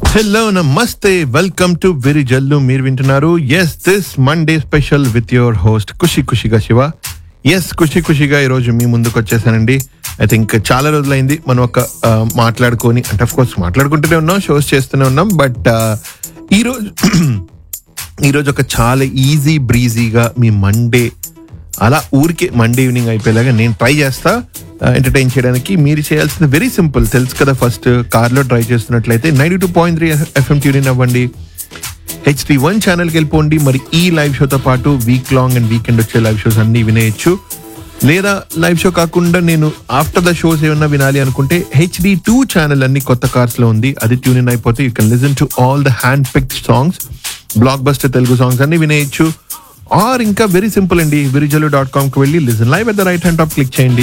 Hello నమస్తే, welcome to Virijallu. మీరు వింటున్నారు yes this Monday special with your host ఖుషిగా Shiva. Yes ఖుషిగా ఈరోజు మీ ముందుకు వచ్చేసానండి. ఐ థింక్ చాలా రోజులైంది మనం ఒక మాట్లాడుకొని, అంటే అఫ్ కోర్స్ మాట్లాడుకుంటూనే ఉన్నాం, షోస్ చేస్తూనే ఉన్నాం. బట్ ఈరోజు ఒక చాలా ఈజీ బ్రీజీగా మీ మండే అలా ఊరికే మండే ఈవినింగ్ అయిపోయేలాగా నేను ట్రై చేస్తా ఎంటర్టైన్ చేయడానికి. మీరు చేయాల్సింది వెరీ సింపుల్, తెలుసు కదా. ఫస్ట్ కార్లో డ్రైవ్ చేస్తున్నట్లయితే 92.3 FM ట్యూన్ ఇన్ అవ్వండి. HD1 ఛానల్కి వెళ్ళిపోండి. మరి ఈ లైవ్ షోతో పాటు వీక్ లాంగ్ అండ్ వీకెండ్ వచ్చే లైవ్ షోస్ అన్ని వినేయచ్చు. లేదా లైవ్ షో కాకుండా నేను ఆఫ్టర్ ద షోస్ ఏమన్నా వినాలి అనుకుంటే HD2 ఛానల్ అన్ని కొత్త కార్స్ లో ఉంది, అది ట్యూన్ ఇన్ అయిపోతే you can listen to all the hand picked songs, block buster Telugu songs అన్ని వినేయచ్చు. ఆర్ ఇంకా వెరీ సింపుల్ అండి, virijallu.com కి వెళ్ళి listen live at the right hand top click చేయండి.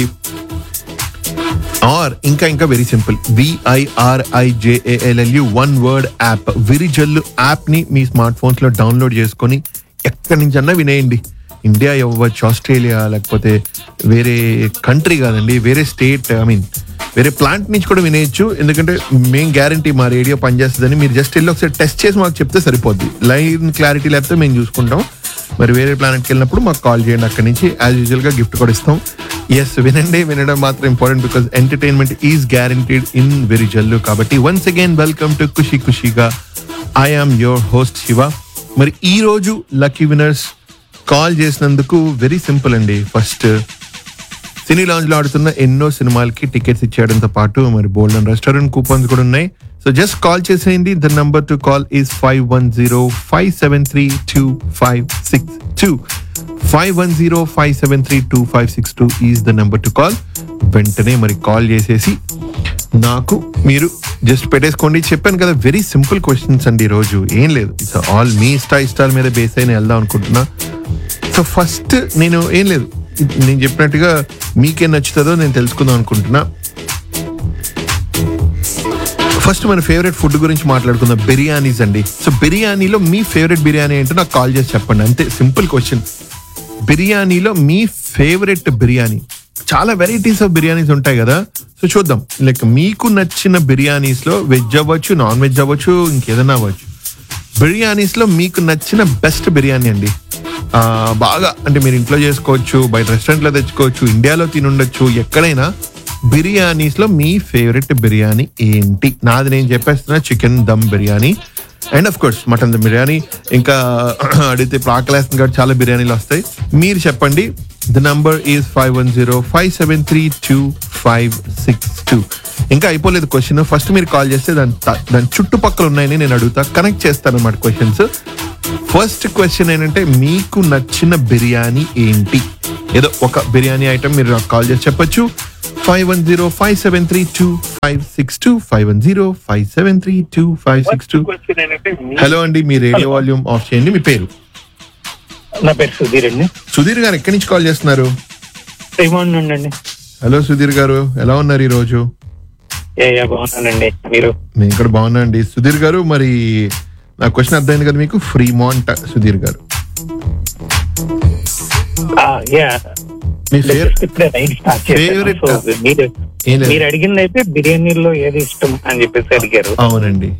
ఆర్ ఇంకా very simple, VIRIJALLU one word app, Virijallu app ని మీ smart phones లో download చేసుకొని ఎక్కడి నుంచి అన్నా వినేయండి. ఇండియా అవ్వచ్చు, ఆస్ట్రేలియా, లేకపోతే వేరే కంట్రీ కాదండి, వేరే స్టేట్, ఐ మీన్ వేరే ప్లాంట్ నుంచి కూడా వినేయచ్చు. ఎందుకంటే మేము గ్యారంటీ మా రేడియో పనిచేస్తుందని. మీరు జస్ట్ వెళ్ళి ఒకసారి టెస్ట్ చేసి మాకు చెప్తే సరిపోద్ది. లైన్ క్లారిటీ లేకపోతే మేము చూసుకుంటాం. మరి వేరే ప్లానెట్కి వెళ్ళినప్పుడు మాకు కాల్ చేయండి, అక్కడి నుంచి యాజ్ యూజువల్ గా గిఫ్ట్ కూడా ఇస్తాం. ఎస్, వినడం మాత్రం important, because entertainment is guaranteed in Virijallu. కాబట్టి once again welcome to ఖుషిగా. I am your host Shiva. మరి ఈ రోజు లక్కీ విన్నర్స్ కాల్ చేసినందుకు వెరీ సింపుల్ అండి. ఫస్ట్, సినీ లాంజ్ లో ఆడుతున్న ఎన్నో సినిమాలకి టికెట్స్ ఇచ్చేయడంతో పాటు మరి బోల్డ్ అండ్ రెస్టారెంట్ కూపన్స్ కూడా ఉన్నాయి. సో జస్ట్ కాల్ చేసేయండి. The number to call is 510-573-2562. 510-573-2562 is the number to call. వెంటనే మరి కాల్ చేసేసి నాకు మీరు జస్ట్ పెట్టేసుకోండి. చెప్పాను కదా, వెరీ సింపుల్ క్వశ్చన్స్ అండి. ఈరోజు ఏం లేదు, ఇట్స్ ఆల్ మీ ఇష్టాల మీద బేస్ అయిన వెళ్దాం అనుకుంటున్నా. సో ఫస్ట్ నేను ఏం లేదు, నేను చెప్పినట్టుగా మీకేం నచ్చుతుందో నేను తెలుసుకుందాం అనుకుంటున్నా. ఫస్ట్ మన ఫేవరెట్ ఫుడ్ గురించి మాట్లాడుకుందాం, బిర్యానీస్ అండి. సో బిర్యానీలో మీ ఫేవరెట్ బిర్యానీ ఏంటో నాకు కాల్ చేసి చెప్పండి. అంతే, సింపుల్ క్వశ్చన్. బిర్యానీలో మీ ఫేవరెట్ బిర్యానీ. చాలా వెరైటీస్ ఆఫ్ బిర్యానీస్ ఉంటాయి కదా. సో చూద్దాం, లైక్ మీకు నచ్చిన బిర్యానీస్ లో వెజ్ అవ్వచ్చు, నాన్ వెజ్ అవ్వచ్చు, ఇంకేదైనా అవ్వచ్చు. బిర్యానీస్ లో మీకు నచ్చిన బెస్ట్ బిర్యానీ అండి. బాగా అంటే మీరు ఇంట్లో చేసుకోవచ్చు, బయట రెస్టారెంట్ లో తెచ్చుకోవచ్చు, ఇండియాలో తినుండొచ్చు, ఎక్కడైనా. బిర్యానీస్ లో మీ ఫేవరెట్ బిర్యానీ ఏంటి? నాది నేను చెప్పేస్తున్నా, chicken dum biryani and of course mutton dum biryani. ఇంకా అడిగితే ఇప్పుడు ఆకలేస్తుంది కాబట్టి చాలా బిర్యానీలు వస్తాయి. మీరు చెప్పండి. The number is 510-573-2562. ఇంకా అయిపోలేదు క్వశ్చన్. ఫస్ట్ మీరు కాల్ చేస్తే దాని చుట్టుపక్కల ఉన్నాయని నేను అడుగుతా, కనెక్ట్ చేస్తాను అన్నమాట క్వశ్చన్స్. ఫస్ట్ క్వశ్చన్ ఏంటంటే, మీకు నచ్చిన బిర్యానీ ఏంటి? ఏదో ఒక బిర్యానీ ఐటమ్ మీరు నాకు కాల్ చేసి చెప్పొచ్చు. 510-573-2562. 510-573-2562. హలో అండి, మీ రేడియో వాల్యూమ్ ఆఫ్ చేయండి. మీ పేరు? నా పేరు సుధీర్ అండి. సుధీర్ గారు ఎక్కడి నుంచి కాల్ చేస్తున్నారు? అండి. హలో సుధీర్ గారు, ఎలా ఉన్నారు ఈ రోజు? బాగున్నానండి, మీరు? నేను కూడా బాగున్నా అండి. సుధీర్ గారు, మరి నా క్వశ్చన్ అర్థమైంది కదా మీకు? ఫ్రీమాంట్ సుధీర్ గారు, మీ ఫేవరెట్? మీరు అడిగింది అయితే బిర్యానీలో ఏది ఇష్టం అని చెప్పేసి అడిగారు. అవునండి.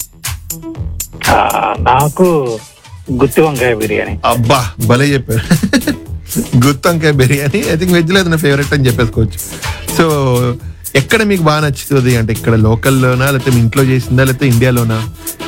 నాకు గుత్తి వంకాయ బిర్యానీ. అబ్బా, భలే చెప్పారు. గుత్తి వంకాయ బిర్యానీ ఐ థింక్ వెజ్ లో నా ఫేవరెట్ అని చెప్పేసుకోవచ్చు. సో ఎక్కడ మీకు బాగా నచ్చుతుంది? అంటే ఇక్కడ లోకల్లోనా, లేకపోతే మీ ఇంట్లో చేసిందా, లేకపోతే ఇండియాలోనా?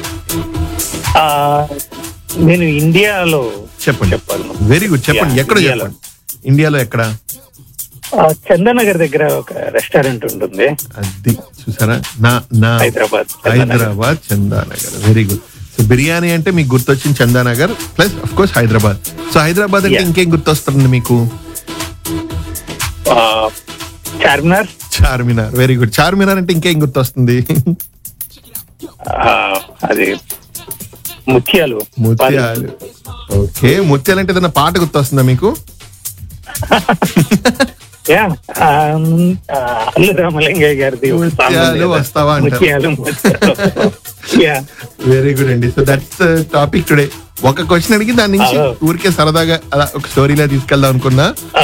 నేను ఇండియాలో చెప్పండి. వెరీ గుడ్, చెప్పండి. ఎక్కడ చెప్పండి? ఇండియాలో ఎక్కడ? చందానగర్ దగ్గర ఒక రెస్టారెంట్ ఉంటుంది, అది చూసారా? Hyderabad Chandanagar. Very good. So biryani అంటే మీకు గుర్తొచ్చింది Chandanagar plus of course Hyderabad. So Hyderabad అంటే ఇంకేం గుర్తొస్తుంది మీకు? చార్మినార్. Very good. చార్మినార్ అంటే ఇంకేం గుర్తొస్తుంది? అది ముత్యాలు. ఓకే, ముత్యాలు అంటే ఏదైనా పాట గుర్తొస్తుందా మీకు? అల్లు రామలింగయ్య గారిది వస్తావా అంటారు. వెరీ గుడ్ అండి. So that's topic today. ఒక క్వశ్చన్ అడిగి దాని నుంచి ఊరికే సరదాగా అలా ఒక స్టోరీలా తీసుకెళ్దాం అనుకున్నా.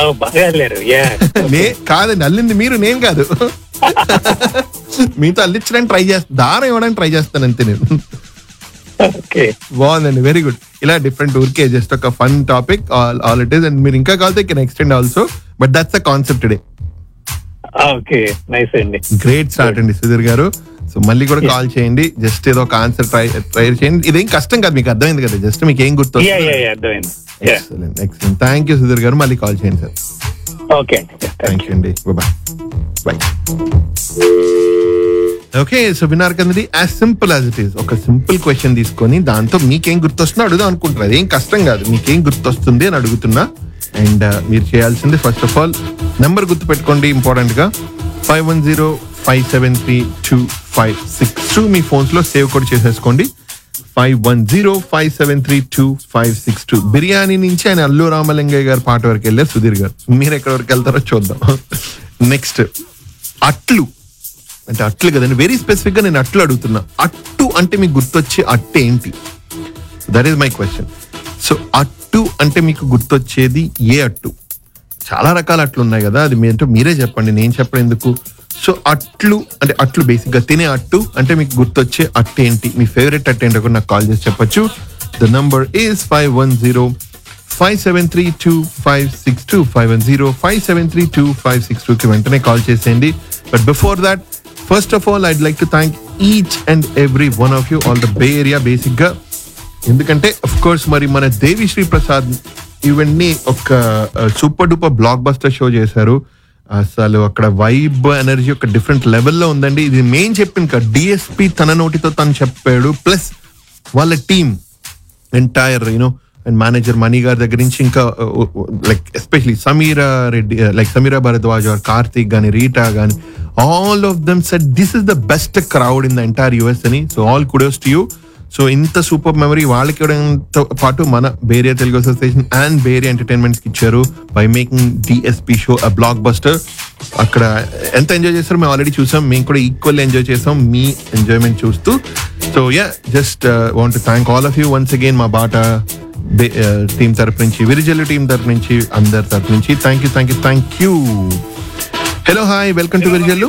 కాదండి, అల్లింది మీరు, నేను కాదు. మీతో అల్లించడానికి ట్రై చేస్తాను, దారం ఇవ్వడానికి ట్రై చేస్తాను అంతే నేను. ఓకే. బాగుందండి, వెరీ గుడ్. ఇలా డిఫరెంట్ ఊరికే జస్ట్ ఒక fun topic all it is. And మీరు ఇంకా కావాలంటే can extend also, but that's the concept today. Okay, nice అండి. గ్రేట్ స్టార్ట్ అండి సుధీర్ గారు. సో మళ్ళీ కూడా కాల్ చేయండి, జస్ట్ ఏదో ఒక ఆన్సర్ ట్రై చేయండి. ఇదేం కష్టం కాదు, మీకు అర్థమైంది కదా, జస్ట్ మీకు ఏం గుర్తు. అర్థమైంది. Excellent excellent, thank you Sudheer గారు. మళ్ళీ కాల్ చేయండి సార్. ఓకే అండి, థ్యాంక్ యూ అండి, బాయ్ బాయ్. ఓకే, సో విన్నారు కదండి, as simple as it is. ఒక సింపుల్ క్వశ్చన్ తీసుకొని దాంతో మీకేం గుర్తొస్తుందో అడుగుదాం అనుకుంటున్నారు. అదేం కష్టం కాదు, మీకేం గుర్తొస్తుంది అని అడుగుతున్నా. అండ్ మీరు చేయాల్సింది ఫస్ట్ ఆఫ్ ఆల్ నెంబర్ గుర్తు పెట్టుకోండి, ఇంపార్టెంట్ గా 5105732562. మీ ఫోన్స్ లో సేవ్ కూడా చేసేసుకోండి. 5105732562. బిర్యానీ నుంచి ఆయన అల్లు రామలింగయ్య గారి పాట వరకు వెళ్ళారు సుధీర్ గారు. మీరు ఎక్కడి వరకు వెళ్తారో చూద్దాం. నెక్స్ట్, అట్లు అంటే అట్లు కదండి, వెరీ స్పెసిఫిక్ గా నేను అట్లు అడుగుతున్నా. అట్టు అంటే మీకు గుర్తొచ్చే అట్టు ఏంటి? That is my question. So అట్టు అంటే మీకు గుర్తొచ్చేది ఏ అట్టు? చాలా రకాల అట్లు ఉన్నాయి కదా, అది మీరే చెప్పండి, నేను చెప్పడం ఎందుకు. సో అట్లు అంటే అట్లు బేసిక్ గా తినే అట్టు అంటే మీకు గుర్తొచ్చే అట్టు ఏంటి? మీ ఫేవరెట్ అట్టు ఏంటో కూడా నాకు కాల్ చేసి చెప్పొచ్చు. The number is 5105732562. 5105732562 కి వెంటనే కాల్ చేసేయండి. But before that, first of all I'd like to thank each and every one of you, all the bay area basic గా. ఎందుకంటే అఫ్ కోర్స్ మరి మన దేవిశ్రీ ప్రసాద్ ఇవన్నీ ఒక super duper block buster show చేశారు. అసలు అక్కడ వైబ్ ఎనర్జీ ఒక డిఫరెంట్ లెవెల్లో ఉందండి. ఇది మెయిన్ చెప్పింది కదా, డిఎస్పి తన నోటితో తను చెప్పాడు, ప్లస్ వాళ్ళ team entire you know and manager మణి గారి దగ్గర నుంచి ఇంకా like especially Sameera Reddy, like Sameera Bharadwaj are Karthik గాని, రీటా గాని, all of them said this is the best crowd in the entire US అని. So all kudos to you. So ఇంత సూపర్ మెమరీ వాళ్ళకి ఇవ్వడంతో పాటు మన Bay Area Telugu association and Bay Area entertainments కి ఇచ్చారు by making DSP show a block buster. అక్కడ ఎంత ఎంజాయ్ చేస్తారో మేము ఆల్రెడీ చూసాం, మేము కూడా ఈక్వల్లీ ఎంజాయ్ చేసాం మీ ఎంజాయ్మెంట్ చూస్తూ. So yeah, just want to thank all of you once again. మా బాటా టీం తరపు నుంచి, విరిజల్లు టీం తరపు నుంచి, అందరి తరపు నుంచి thank you thank you thank you. Hello, hi, welcome to Virijallu.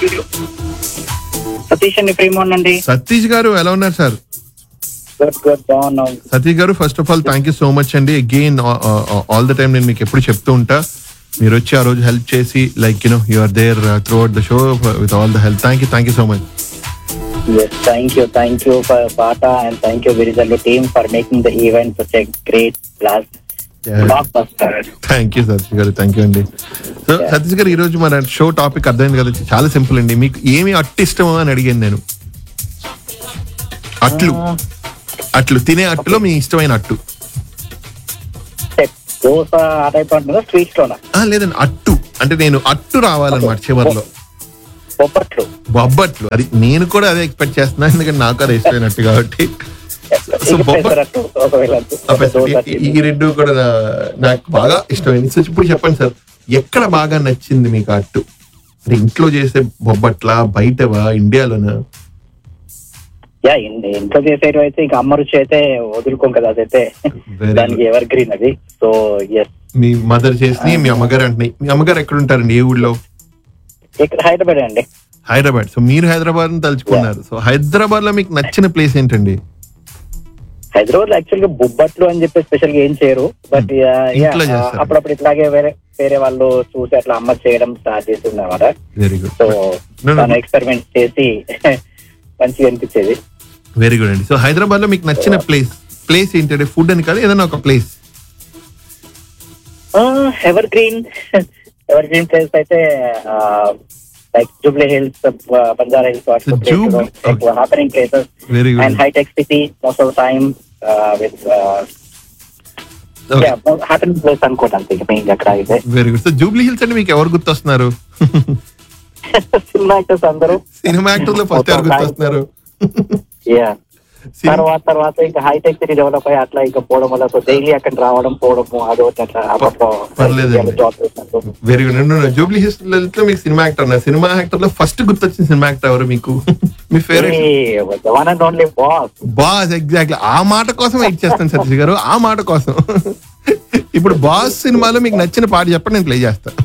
Satish అండి, ప్రేమోన్ అండి. సతీష్ గారు ఎలా ఉన్నారు సార్? సతీష్ గారు, first of all thank you so much అండి. అగైన్ ఆల్ ద టైమ్ నేను మీకు ఎప్పుడు చెప్తూ ఉంటా, మీరు వచ్చి ఆ రోజు హెల్ప్ చేసి like you are there through out the show with all the help. Thank you so much. Yes, thank you for Bata and thank you Virizallu team for making the event such a great blast. Blockbuster. Thank you Satish గారు, thank you అండి. So Satish గారు, ఈ రోజు మన show topic అర్థమైంది కదా, చాలా simple అండి. మీకు ఏమి అట్టు ఇష్టమో అని అడిగాను నేను. అట్లు తినే అట్టులో మీ ఇష్టమైన అట్టు? దోస ఆ టైప్ అంటున్నా, స్వీట్ లోనా? లేదండి, అట్టు అంటే నేను అట్టు రావాలన్నమాట చివర్లో. బొబ్బట్లు, అది నేను కూడా అదే ఎక్స్పెక్ట్ చేస్తున్నాను, ఎందుకంటే నాకు అది ఇష్టమైనట్టు కాబట్టి. సో ఈ రెండు కూడా నాకు బాగా ఇష్టమైంది. సో ఇప్పుడు చెప్పండి సార్, ఎక్కడ బాగా నచ్చింది మీకు అట్టు? అంటే ఇంట్లో చేసే బొబ్బట్లా, బయటవా, ఇండియాలోనా? ఇంట్లో చేసేవి అయితే ఇంకా అమ్మ రుచి అయితే వదులుకోం కదా, అదైతే దానికి ఎవర్ గ్రీన్ అది. సో మీ మదర్ చేసి మీ అమ్మగారు అంటున్నాయి. మీ అమ్మగారు ఎక్కడ ఉంటారండి, ఏ ఊళ్ళో? ఇక్కడ హైదరాబాద్ అండి. హైదరాబాద్. సో మీరు హైదరాబాద్ తలుచుకున్నారు. సో హైదరాబాద్ లో మీకు నచ్చిన ప్లేస్ ఏంటండి? హైదరాబాద్ లో యాక్చువల్ గా బొబ్బట్లు అని చెప్పి స్పెషల్ గా ఏం చేయరు, బట్ అప్పుడప్పుడు ఇట్లాగే వేరే వాళ్ళు చూసి అట్లా అమ్మ చేయడం స్టార్ట్ చేస్తుంది అనమాట. Very good. సో ఎక్స్పెరిమెంట్ చేసి మంచిగా అనిపించేది. వెరీ గుడ్ అండి. సో హైదరాబాద్ లో మీకు నచ్చిన ప్లేస్ ఏంటంటే, ఫుడ్ అని కాదు, ఏదైనా ఒక ప్లేస్? ఎవర్ గ్రీన్ ప్లేస్ అయితే like Jubilee Hills, Banjara Hills, happening places. Very good. And high-tech city most of the time with happening place అనుకోవడానికి మెయిన్ అక్కడ అయితే. Very good. So Jubilee hills అంటే మీకు ఎవరు గుర్తొస్తున్నారు? సినిమా యాక్టర్స్ అందరూ. Cinema actors లో first ఎవరు గుర్తొస్తున్నారు? తర్వాత ఇంకా హైటెక్ సిటీ డెవలప్ అయ్యి అట్లా ఇంకా పోవడం వల్ల సో డైలీ అక్కడ రావడం పోవడము అదొకటి అట్లా. Very good. జూబ్లీ హిల్స్ లో మీకు సినిమా యాక్టర్ ఉన్నారు. సినిమా యాక్టర్ లో ఫస్ట్ గుర్తొచ్చిన సినిమా యాక్టర్ ఎవరు మీకు? మీ favourite? One and only boss. Exactly ఆ మాట కోసం వెయిట్ చేస్తాను సతీష్ గారు, ఆ మాట కోసం. ఇప్పుడు బాస్ సినిమాలో మీకు నచ్చిన పాట చెప్పండి, నేను ప్లే చేస్తాను.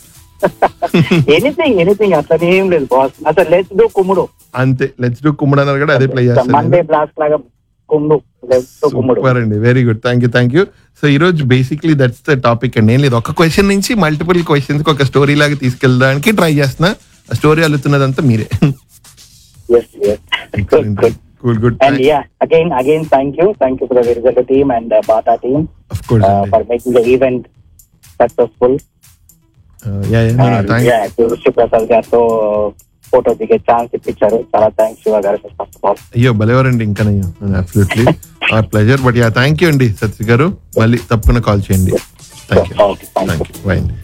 ఎనీథింగ్ అట్లా ఏం లేదు బాస్. అసలు లెట్స్ డూ కుమ్ముడు, అంతే. లెట్స్ డూ కుమ్ముడు అన్నారు కూడా అదే ప్లే చేస్తాను. మండే బ్లాస్ట్ లాగా కుండు గుమ్ముడు. సూపర్ అండి, very good, thank you. So ఈ రోజు బేసిక్లీ దట్స్ ద టాపిక్ అండి. ఏం లేదు, ఒక క్వశ్చన్ నుంచి మల్టిపుల్ క్వశ్చన్స్ ఒక స్టోరీ లాగా తీసుకెళ్ళడానికి ట్రై చేస్తున్నా. ఆ స్టోరీ అల్లుతున్నదంతా మీరే. Good. And yeah, again, thank you for the Virijalla team and Bata team. Of course. For making the event successful. Shiprasad గారితో ఫోటో దిగే ఛాన్స్ ఇప్పించారు. చాలా థ్యాంక్స్ శివ గారు ఫస్ట్ ఆఫ్ ఆల్. అయ్యో భలేవారండి, ఇంకనయ్యో, absolutely are pleasure. But thank you అండి సత్య గారు, మళ్ళీ తప్పకుండా కాల్ చేయండి. Thank you. బై అండి.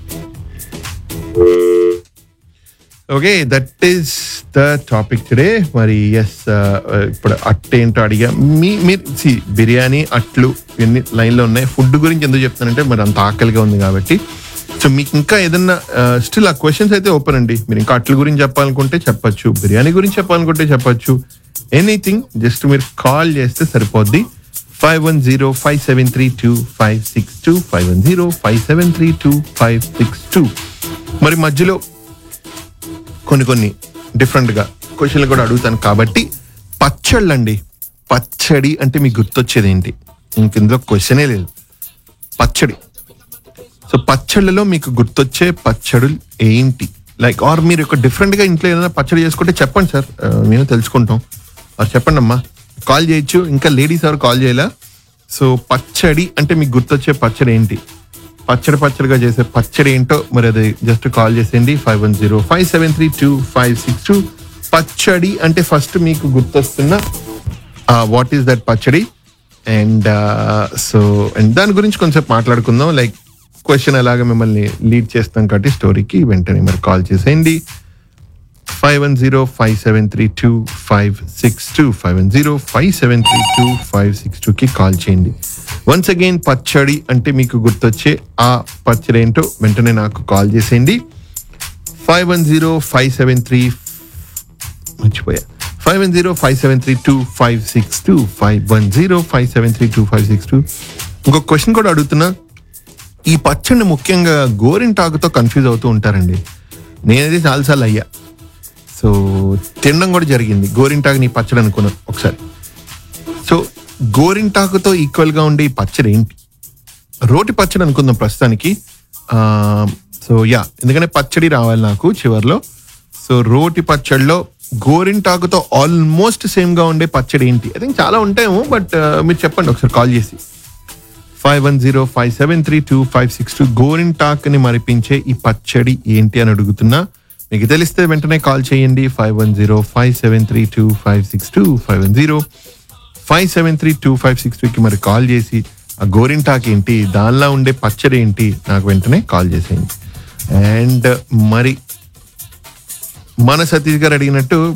Okay, that is the topic today. మరి ఎస్, ఇప్పుడు అట్టేంటో అడిగా. మీరు బిర్యానీ, అట్లు ఇవన్నీ లైన్లో ఉన్నాయి. ఫుడ్ గురించి ఎందుకు చెప్తానంటే మరి అంత ఆకలిగా ఉంది కాబట్టి. సో మీకు ఇంకా ఏదన్నా స్టిల్ ఆ క్వశ్చన్స్ అయితే ఓపెన్ అండి. మీరు ఇంకా అట్ల గురించి చెప్పాలనుకుంటే చెప్పచ్చు, బిర్యానీ గురించి చెప్పాలనుకుంటే చెప్పచ్చు, ఎనీథింగ్. జస్ట్ మీరు కాల్ చేస్తే సరిపోద్ది. 5105732562 5105732562. మరి మధ్యలో కొన్ని డిఫరెంట్గా క్వశ్చన్లు కూడా అడుగుతాను కాబట్టి. పచ్చళ్ళు అండి, పచ్చడి అంటే మీకు గుర్తొచ్చేది ఏంటి? ఇందులో క్వశ్చనే లేదు, పచ్చడి. సో పచ్చళ్ళలో మీకు గుర్తొచ్చే పచ్చడులు ఏంటి? లైక్ ఆర్ మీరు ఒక డిఫరెంట్గా ఇంట్లో ఏదైనా పచ్చడి చేసుకుంటే చెప్పండి సార్, మేము తెలుసుకుంటాం. ఆర్ చెప్పండి అమ్మా, కాల్ చేయొచ్చు. ఇంకా లేడీస్ ఎవరు కాల్ చేయాలా? సో పచ్చడి అంటే మీకు గుర్తొచ్చే పచ్చడి ఏంటి? పచ్చడిగా చేసే పచ్చడి ఏంటో మరి అది జస్ట్ కాల్ చేసేయండి. 5105732562. పచ్చడి అంటే ఫస్ట్ మీకు గుర్తొస్తున్న వాట్ ఈస్ దట్ పచ్చడి? అండ్ దాని గురించి కొంచెం మాట్లాడుకుందాం. లైక్ క్వశ్చన్ అలాగా మిమ్మల్ని లీడ్ చేస్తాం కాబట్టి స్టోరీకి వెంటనే మరి కాల్ చేసేయండి. 5105732562 5105732562కి కాల్ చేయండి. వన్స్ అగైన్, పచ్చడి అంటే మీకు గుర్తొచ్చే ఆ పచ్చడి ఏంటో వెంటనే నాకు కాల్ చేసేయండి. 5105732562 5105732562. ఇంకొక క్వశ్చన్ కూడా అడుగుతున్నా. ఈ పచ్చడిని ముఖ్యంగా గోరింటాకుతో కన్ఫ్యూజ్ అవుతూ ఉంటారండి. నేనైతే చాలాసార్లు అయ్యా. సో తినడం కూడా జరిగింది. గోరింటాకుని పచ్చడి అనుకున్నాను ఒకసారి. సో గోరింటాకుతో ఈక్వల్గా ఉండే ఈ పచ్చడి ఏంటి? రోటి పచ్చడి అనుకుందాం ప్రస్తుతానికి. సో ఎందుకంటే పచ్చడి రావాలి నాకు చివరిలో. సో రోటి పచ్చడిలో గోరింటాకుతో ఆల్మోస్ట్ సేమ్గా ఉండే పచ్చడి ఏంటి? ఐ థింక్ చాలా ఉంటాయేమో, బట్ మీరు చెప్పండి ఒకసారి కాల్ చేసి. 5105732562. గోరింటాకుని మరిపించే ఈ పచ్చడి ఏంటి అని అడుగుతున్నా. మీకు తెలిస్తే వెంటనే కాల్ చేయండి. 5105732562 5105732562కి మరి కాల్ చేసి ఆ గోరింటాకు ఏంటి, దానిలో ఉండే పచ్చడి ఏంటి నాకు వెంటనే కాల్ చేసేయండి. అండ్ మరి మన సతీష్ గారు అడిగినట్టు